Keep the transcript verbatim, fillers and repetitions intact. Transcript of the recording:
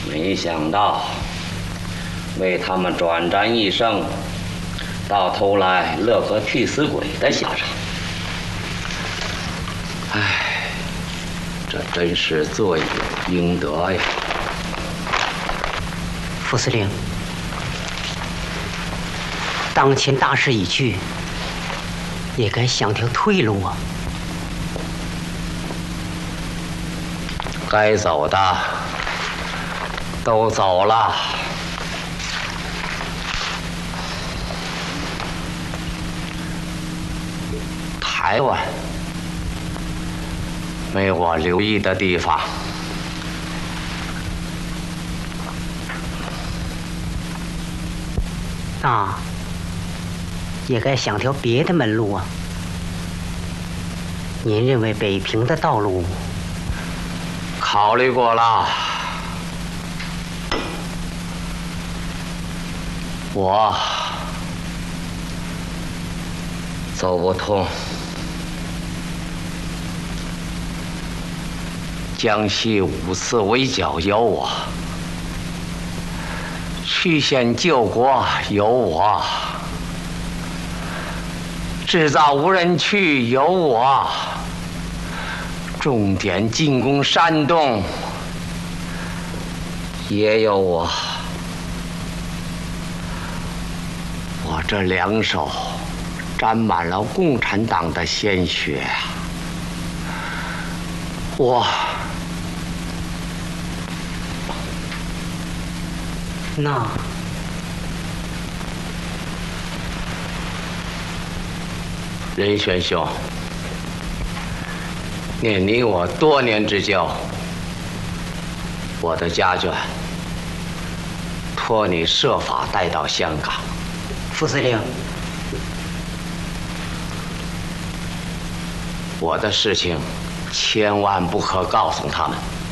没想到为他们转战一生，到头来乐个替死鬼的下场。唉，这真是罪有应得呀！ 副司令，当前大势已去，也该想条退路啊！ 该走的都走了，台湾没我留意的地方。 那也该想条别的门路啊！您认为北平的道路？ 考虑过了，我走不通。江西五次围剿有我，曲线救国有我，制造无人区有我，重点进攻山东也有我。我这两手沾满了共产党的鲜血啊！我那任玄兄，念你我多年之交，我的家眷托你设法带到香港。 副司令， 我的事情千万不可告诉他们。